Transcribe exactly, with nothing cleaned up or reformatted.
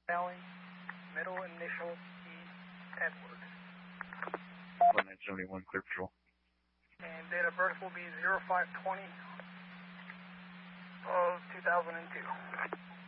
Valley, middle initial E, Edward. one nine seven one, clear patrol. And date of birth will be zero five twenty of two thousand two.